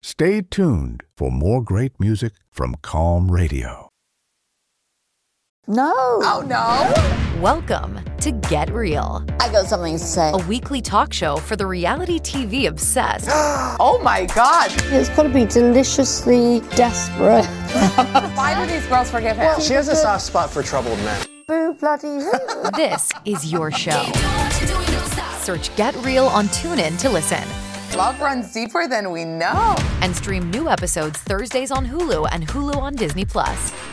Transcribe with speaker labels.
Speaker 1: Stay tuned for more great music from Calm Radio.
Speaker 2: No.
Speaker 3: Oh, no.
Speaker 4: Welcome to Get Real,
Speaker 2: I got something to say.
Speaker 4: a weekly talk show for the reality TV obsessed
Speaker 3: Oh, my God.
Speaker 5: It's got to be deliciously desperate.
Speaker 3: Why do these girls forgive him?
Speaker 6: She has a soft spot for troubled men.
Speaker 2: Boo bloody who.
Speaker 4: This is your show. Search Get Real on TuneIn to listen.
Speaker 3: Love runs deeper than we know.
Speaker 4: And stream new episodes Thursdays on Hulu and Hulu on Disney+.